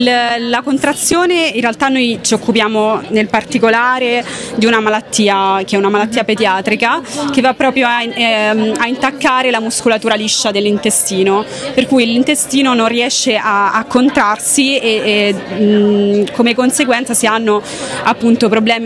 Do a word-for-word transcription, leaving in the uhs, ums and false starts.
La contrazione, in realtà noi ci occupiamo nel particolare di una malattia che è una malattia pediatrica che va proprio a, ehm, a intaccare la muscolatura liscia dell'intestino, per cui l'intestino non riesce a, a contrarsi e, e mh, come conseguenza si hanno appunto problemi